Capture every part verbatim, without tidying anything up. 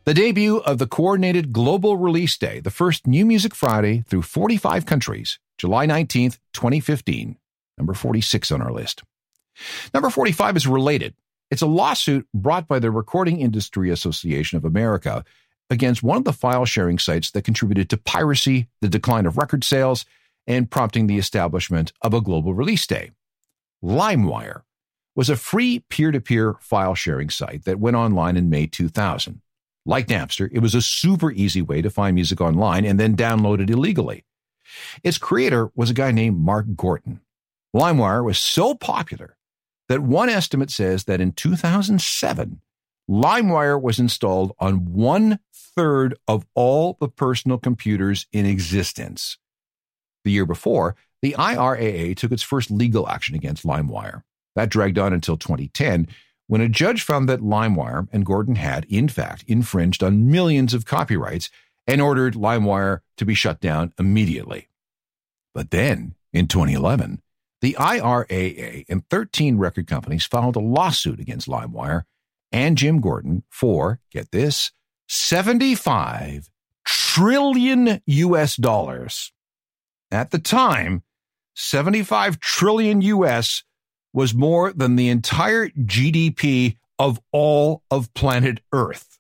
The debut of the Coordinated Global Release Day, the first New Music Friday through forty-five countries, July nineteenth, twenty fifteen, number forty-six on our list. Number forty-five is related. It's a lawsuit brought by the Recording Industry Association of America against one of the file-sharing sites that contributed to piracy, the decline of record sales, and prompting the establishment of a global release day. LimeWire was a free peer-to-peer file-sharing site that went online in May two thousand. Like Napster, it was a super easy way to find music online and then download it illegally. Its creator was a guy named Mark Gorton. LimeWire was so popular that one estimate says that in two thousand seven, LimeWire was installed on one-third of all the personal computers in existence. The year before, the I R A A took its first legal action against LimeWire. That dragged on until twenty ten, when a judge found that LimeWire and Gorton had, in fact, infringed on millions of copyrights and ordered LimeWire to be shut down immediately. But then, in twenty eleven, the I R A A and thirteen record companies filed a lawsuit against LimeWire and Jim Gorton for, get this, seventy-five trillion U S dollars. At the time, seventy-five trillion U S was more than the entire G D P of all of planet Earth.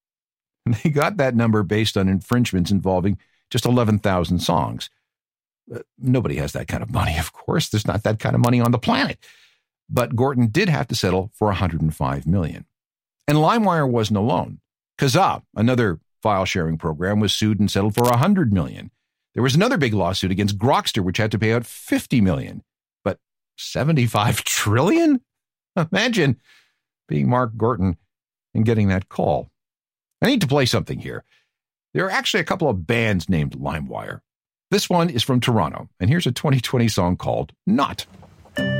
And they got that number based on infringements involving just eleven thousand songs. Uh, nobody has that kind of money, of course. There's not that kind of money on the planet. But Gorton did have to settle for one hundred five million dollars. And LimeWire wasn't alone. Kazaa, another file-sharing program, was sued and settled for one hundred million dollars. There was another big lawsuit against Grokster, which had to pay out fifty million dollars. But seventy-five trillion dollars? Imagine being Mark Gorton and getting that call. I need to play something here. There are actually a couple of bands named LimeWire. This one is from Toronto, and here's a twenty twenty song called Not.